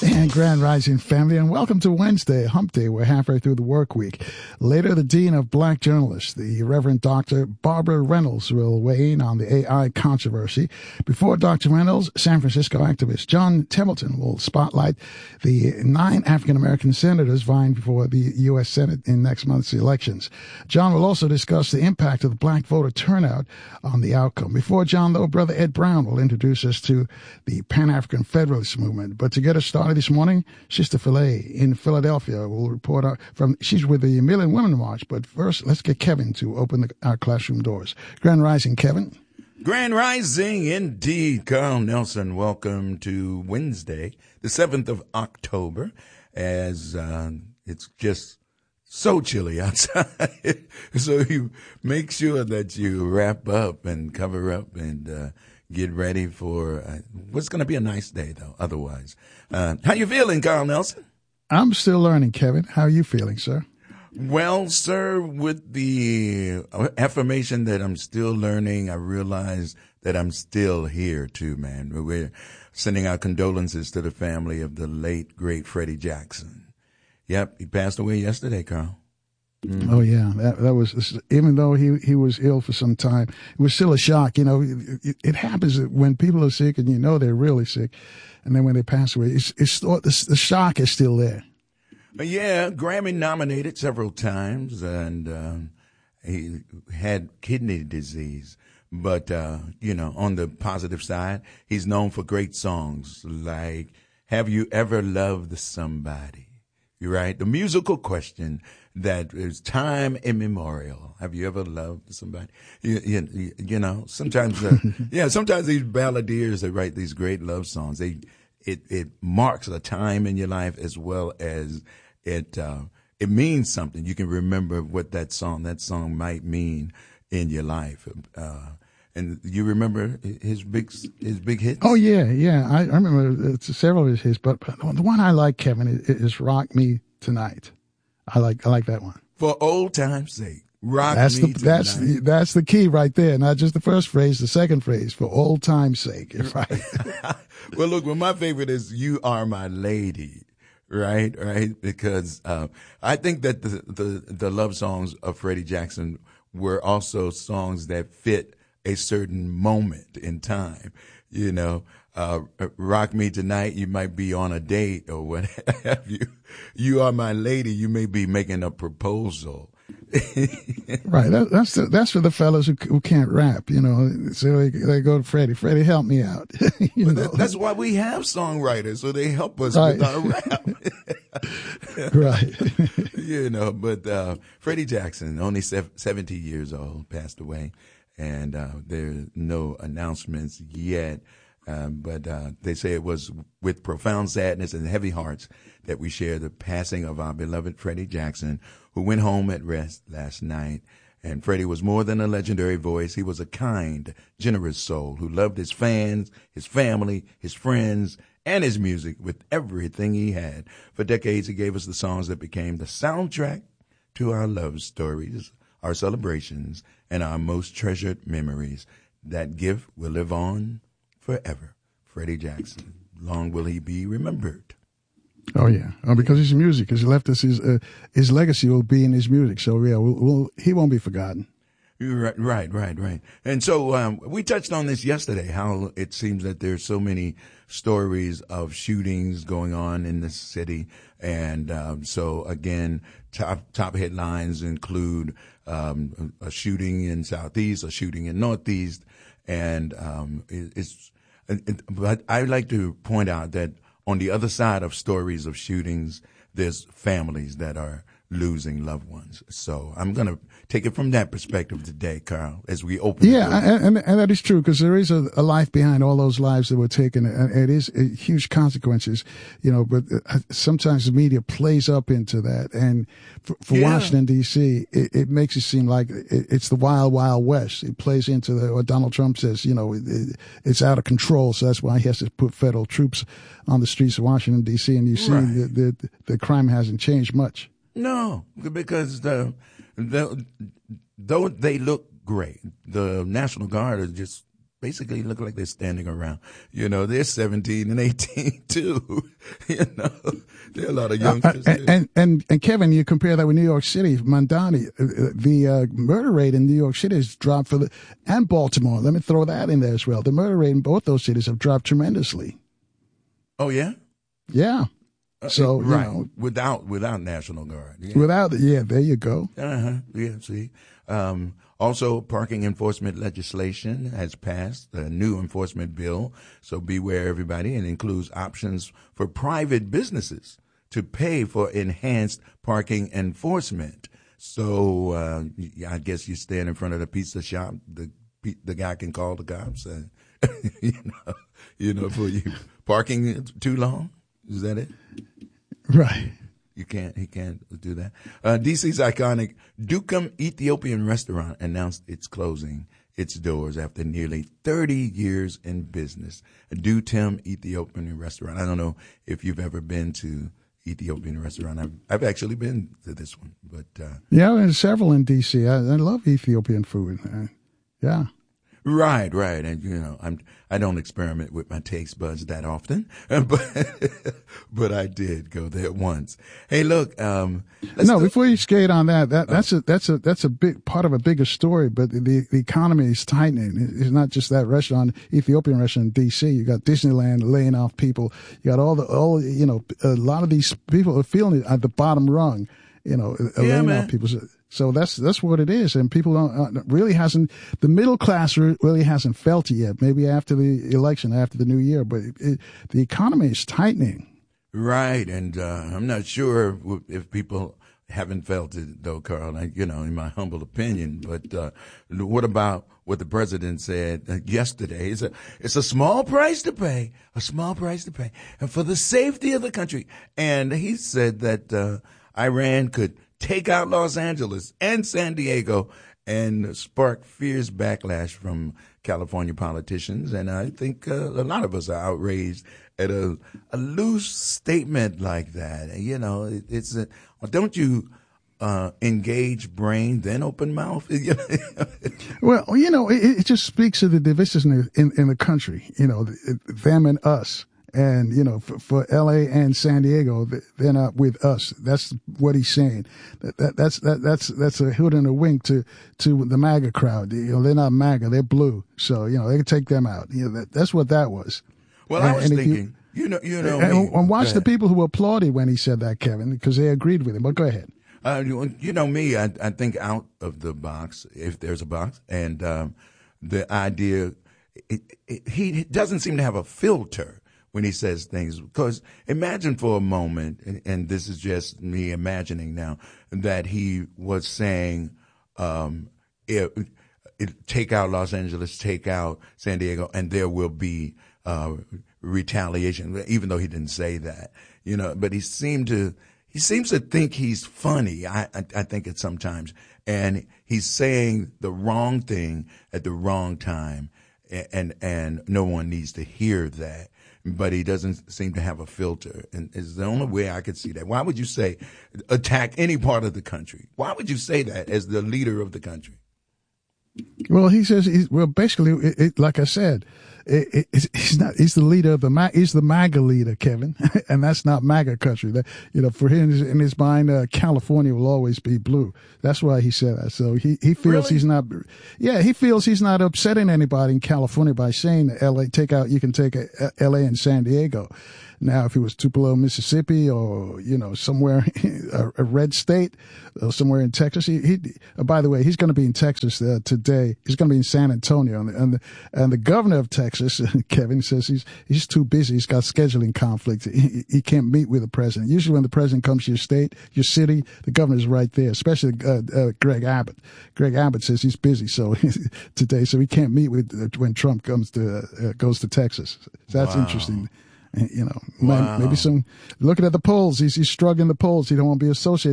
And Grand Rising family, and welcome to Wednesday, Hump Day. We're halfway through the work week. Later, the Dean of Black Journalists, the Reverend Dr. Barbara Reynolds, will weigh in on the AI controversy. Before Dr. Reynolds, San Francisco activist John Templeton will spotlight the 9 African-American senators vying for the U.S. Senate in next month's elections. John will also discuss the impact of the black voter turnout on the outcome. Before John, though, Brother Ed Brown will introduce us to the Pan-African Federalist movement. But to get us started this morning, Sister Philae in Philadelphia will report she's with the Million Women March. But first, let's get Kevin to open our classroom doors. Grand Rising, Kevin. Grand Rising, indeed. Carl Nelson, welcome to Wednesday, the 7th of October, as it's just so chilly outside. So you make sure that you wrap up and cover up and get ready for what's going to be a nice day, though, otherwise. How you feeling, Carl Nelson? I'm still learning, Kevin. How are you feeling, sir? Well, sir, with the affirmation that I'm still learning, I realize that I'm still here, too, man. We're sending our condolences to the family of the late, great Freddie Jackson. Yep, he passed away yesterday, Carl. Mm. Oh, yeah. That was, even though he was ill for some time, it was still a shock. You know, it happens when people are sick and you know they're really sick. And then when they pass away, the shock is still there. Yeah, Grammy nominated several times, and he had kidney disease. But, on the positive side, he's known for great songs like Have You Ever Loved Somebody? You're right. The musical question that is time immemorial. Have you ever loved somebody? You know, sometimes, sometimes these balladeers that write these great love songs, it marks a time in your life as well as it means something. You can remember what that song might mean in your life. And you remember his big hits? Oh, yeah. I remember several of his, but the one I like, Kevin, is Rock Me Tonight. I like that one. For old time's sake, rock me tonight. That's the key right there. Not just the first phrase, the second phrase, for old time's sake. Right. Well, look, my favorite is You Are My Lady. Right. Because I think that the love songs of Freddie Jackson were also songs that fit a certain moment in time. You know, Rock Me Tonight, you might be on a date or what have you. You Are My Lady, you may be making a proposal. Right. That's for the fellas who can't rap, you know. So they go to Freddie. Freddie, help me out. You know? That's why we have songwriters, so they help us with our rap. Right. You know, but Freddie Jackson, only 70 years old, passed away. And there are no announcements yet. But they say it was with profound sadness and heavy hearts that we share the passing of our beloved Freddie Jackson, who went home at rest last night. And Freddie was more than a legendary voice. He was a kind, generous soul who loved his fans, his family, his friends, and his music with everything he had. For decades, he gave us the songs that became the soundtrack to our love stories, our celebrations, and our most treasured memories. That gift will live on forever. Freddie Jackson. Long will he be remembered. Oh, yeah. Because his music has left us, his legacy will be in his music. So, yeah, he won't be forgotten. Right. And so we touched on this yesterday, how it seems that there's so many stories of shootings going on in the city. And so, again, top headlines include a shooting in Southeast, a shooting in Northeast. And but I like to point out that on the other side of stories of shootings, there's families that are losing loved ones. So I'm going to take it from that perspective today, Carl, as we open. Yeah, and that is true, because there is a life behind all those lives that were taken. And it is huge consequences, you know, but sometimes the media plays up into that. And for Washington, D.C., it makes it seem like it's the wild, wild west. It plays into what Donald Trump says, you know, it's out of control. So that's why he has to put federal troops on the streets of Washington, D.C. And you see the crime hasn't changed much. No, because though they look great, the National Guard are just basically look like they're standing around. They're 17 and 18 too. There are a lot of youngsters. And Kevin, you compare that with New York City, Mandani, the murder rate in New York City has dropped and Baltimore. Let me throw that in there as well. The murder rate in both those cities have dropped tremendously. Oh yeah? Yeah. So, right. Without National Guard. Yeah. There you go. Yeah, see. Also, parking enforcement legislation has passed, a new enforcement bill. So beware, everybody. It includes options for private businesses to pay for enhanced parking enforcement. So, I guess you stand in front of the pizza shop, the guy can call the cops, for you parking too long. Is that it? Right. He can't do that. DC's iconic Dukem Ethiopian restaurant announced it's closing its doors after nearly 30 years in business. Dukem Ethiopian restaurant. I don't know if you've ever been to Ethiopian restaurant. I've actually been to this one, but yeah, there's several in DC. I love Ethiopian food. Yeah. Right, and I don't experiment with my taste buds that often, but I did go there once. Hey, look, before you skate on that's a big part of a bigger story. But the economy is tightening. It's not just that restaurant, Ethiopian restaurant in DC. You got Disneyland laying off people. You got a lot of these people are feeling it at the bottom rung. Laying off people. So that's what it is, and people the middle class really hasn't felt it yet. Maybe after the election, after the new year, but the economy is tightening. Right, and I'm not sure if people haven't felt it though, Carl. In my humble opinion, but what about what the president said yesterday? It's a small price to pay, and for the safety of the country. And he said that Iran could take out Los Angeles and San Diego and spark fierce backlash from California politicians. And I think a lot of us are outraged at a loose statement like that. Don't you engage brain, then open mouth? Well, it just speaks to the divisiveness in the country, them and us. And, for LA and San Diego, they're not with us. That's what he's saying. That's a hoot and a wink to the MAGA crowd. They're not MAGA, they're blue. So, they can take them out. That's what that was. Well, I was thinking, and watch the people who applauded when he said that, Kevin, because they agreed with him. But go ahead. Me, I think out of the box, if there's a box, and the idea, he doesn't seem to have a filter when he says things. Because imagine for a moment, and this is just me imagining now, that he was saying, take out Los Angeles, take out San Diego, and there will be retaliation, even though he didn't say that. But he seems to think he's funny. I think it sometimes. And he's saying the wrong thing at the wrong time, and no one needs to hear that. But he doesn't seem to have a filter, and it's the only way I could see that. Why would you say attack any part of the country? Why would you say that as the leader of the country? Well, he says, basically, like I said, he's the leader of he's the MAGA leader, Kevin, and that's not MAGA country. For him, in his mind, California will always be blue. That's why he said that. So he feels really? he feels he's not upsetting anybody in California by saying that you can take LA and San Diego. Now, if he was Tupelo, Mississippi, or, somewhere, a red state, or somewhere in Texas, by the way, he's going to be in Texas today. He's going to be in San Antonio. And the governor of Texas, Kevin, says he's too busy. He's got scheduling conflicts. He can't meet with the president. Usually when the president comes to your state, your city, the governor's right there, especially Greg Abbott. Greg Abbott says he's busy today, so he can't meet when Trump goes to Texas. So that's interesting. Wow. Maybe looking at the polls, he's struggling the polls. He don't want to be associated